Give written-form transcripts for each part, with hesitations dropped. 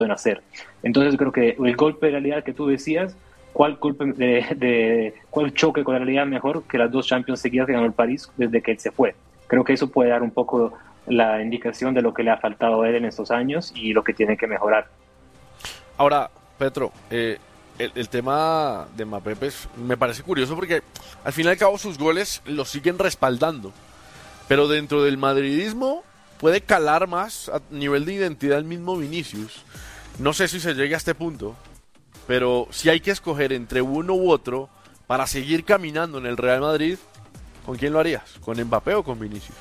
pueden hacer. Entonces creo que el golpe de realidad que tú decías, ¿cuál choque con la realidad mejor que las dos Champions seguidas que ganó el París desde que él se fue? Creo que eso puede dar un poco la indicación de lo que le ha faltado a él en estos años y lo que tiene que mejorar. Ahora, Petro, el tema de Mbappé pues, me parece curioso porque al fin y al cabo sus goles los siguen respaldando, pero dentro del madridismo puede calar más a nivel de identidad el mismo Vinicius. No sé si se llegue a este punto, pero si hay que escoger entre uno u otro para seguir caminando en el Real Madrid, ¿con quién lo harías? ¿Con Mbappé o con Vinicius?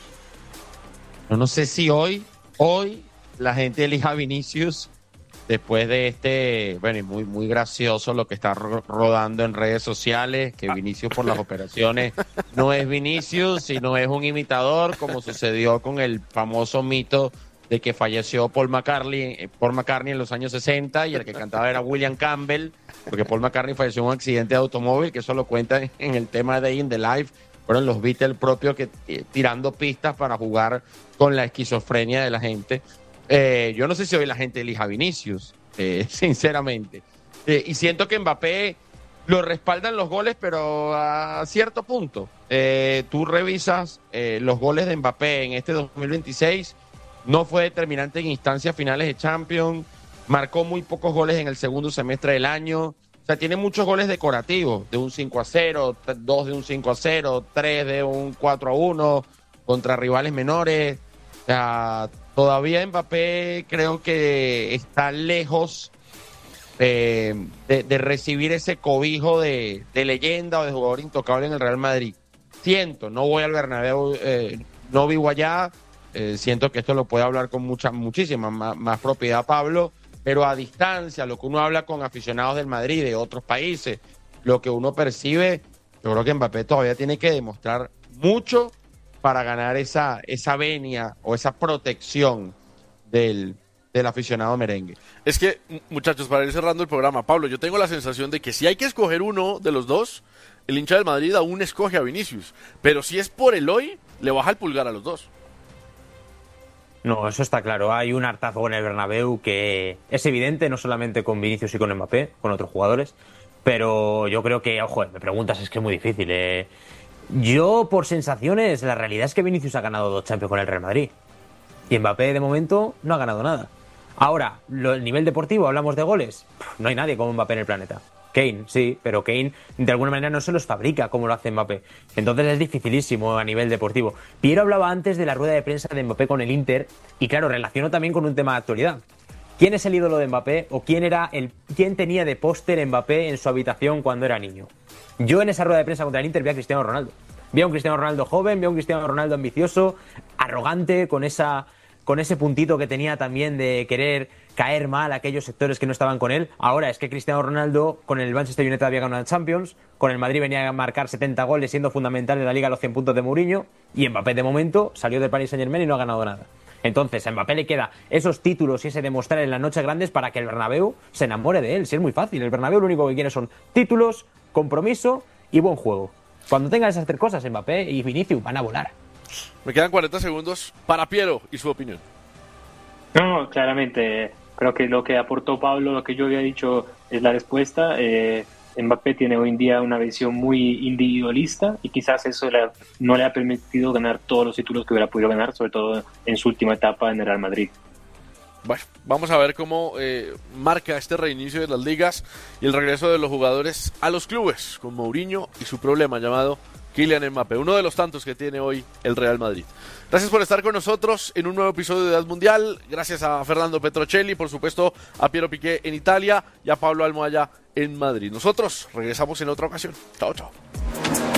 No sé si hoy la gente elija a Vinicius después de bueno, y muy gracioso lo que está rodando en redes sociales, que Vinicius por las operaciones no es Vinicius, sino es un imitador, como sucedió con el famoso mito de que falleció Paul McCartney en los años 60 y el que cantaba era William Campbell, porque Paul McCartney falleció en un accidente de automóvil, que eso lo cuenta en el tema de Day in the Life. Fueron los Beatles propios que tirando pistas para jugar con la esquizofrenia de la gente. Yo no sé si hoy la gente elija a Vinicius, sinceramente. Y siento que Mbappé lo respaldan los goles, pero a cierto punto. Tú revisas los goles de Mbappé en este 2026, no fue determinante en instancias finales de Champions, marcó muy pocos goles en el segundo semestre del año. O sea, tiene muchos goles decorativos, de un 5-0, 2 de un 5-0, 3 de un 4-1, contra rivales menores. O sea, todavía Mbappé creo que está lejos de recibir ese cobijo de leyenda o de jugador intocable en el Real Madrid. No voy al Bernabéu, no vivo allá, siento que esto lo puede hablar con muchísima más propiedad Pablo, pero a distancia, lo que uno habla con aficionados del Madrid, de otros países, lo que uno percibe, yo creo que Mbappé todavía tiene que demostrar mucho para ganar esa venia o esa protección del aficionado merengue. Es que, muchachos, para ir cerrando el programa, Pablo, yo tengo la sensación de que si hay que escoger uno de los dos, el hincha del Madrid aún escoge a Vinicius, pero si es por el hoy, le baja el pulgar a los dos. No, eso está claro. Hay un hartazgo en el Bernabéu que es evidente, no solamente con Vinicius y con Mbappé, con otros jugadores, pero yo creo que, ojo, me preguntas, es que es muy difícil. Yo, por sensaciones, la realidad es que Vinicius ha ganado 2 Champions con el Real Madrid y Mbappé, de momento, no ha ganado nada. Ahora, el nivel deportivo, hablamos de goles, no hay nadie como Mbappé en el planeta. Kane, sí, pero Kane de alguna manera no se los fabrica como lo hace Mbappé. Entonces es dificilísimo a nivel deportivo. Piero hablaba antes de la rueda de prensa de Mbappé con el Inter y claro, relacionó también con un tema de actualidad. ¿Quién es el ídolo de Mbappé o quién tenía de póster Mbappé en su habitación cuando era niño? Yo en esa rueda de prensa contra el Inter vi a Cristiano Ronaldo. Vi a un Cristiano Ronaldo joven, vi a un Cristiano Ronaldo ambicioso, arrogante, con ese puntito que tenía también de querer caer mal a aquellos sectores que no estaban con él. Ahora es que Cristiano Ronaldo con el Manchester United había ganado la Champions, con el Madrid venía a marcar 70 goles siendo fundamental en la Liga a los 100 puntos de Mourinho, y Mbappé de momento salió del Paris Saint-Germain y no ha ganado nada. Entonces a Mbappé le queda esos títulos y ese demostrar en las noches grandes para que el Bernabéu se enamore de él. Si es muy fácil, el Bernabéu lo único que quiere son títulos, compromiso y buen juego. Cuando tengan esas 3 cosas, Mbappé y Vinicius van a volar. Me quedan 40 segundos para Piero y su opinión. No, claramente, creo que lo que aportó Pablo, lo que yo había dicho es la respuesta. Mbappé tiene hoy en día una visión muy individualista y quizás eso no le ha permitido ganar todos los títulos que hubiera podido ganar, sobre todo en su última etapa en el Real Madrid. Bueno, vamos a ver cómo marca este reinicio de las ligas y el regreso de los jugadores a los clubes, con Mourinho y su problema llamado Kylian Mbappé, uno de los tantos que tiene hoy el Real Madrid. Gracias por estar con nosotros en un nuevo episodio de Edad Mundial. Gracias a Fernando Petrocelli, por supuesto a Piero Piqué en Italia y a Pablo Almohaya en Madrid. Nosotros regresamos en otra ocasión. Chao, chao.